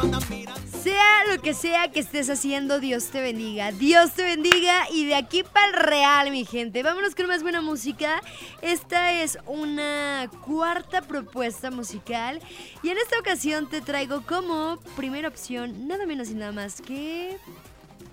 Sea lo que estés haciendo, Dios te bendiga. Dios te bendiga y de aquí para el real, mi gente. Vámonos con más buena música. Esta es una cuarta propuesta musical y en esta ocasión te traigo como primera opción nada menos y nada más que